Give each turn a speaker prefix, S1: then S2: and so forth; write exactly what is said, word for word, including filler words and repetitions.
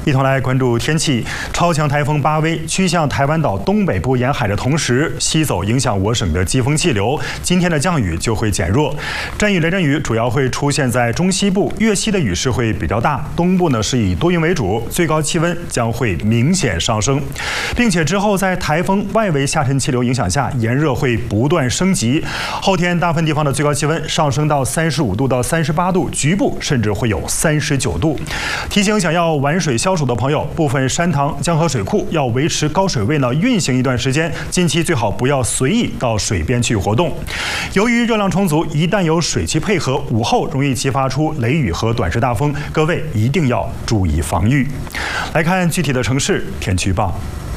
S1: 一同来关注天气。超强台风巴威趋向台湾岛东北部沿海的同时，西走影响我省的季风气流，今天的降雨就会减弱。阵雨雷阵雨主要会出现在中西部，粤西的雨势会比较大，东部呢是以多云为主，最高气温将会明显上升，并且之后在台风外围下沉气流影响下，炎热会不断升级。后天大部分地方的最高气温上升到三十五度到三十八度，局部甚至会有三十九度。提醒想要玩水消暑的朋友，部分山塘、江河水库要维持高水位呢运行一段时间，近期最好不要随意到水边去活动。由于热量充足，一旦有水汽配合，午后容易激发出雷雨和短时大风，各位一定要注意防御。来看具体的城市天气预报。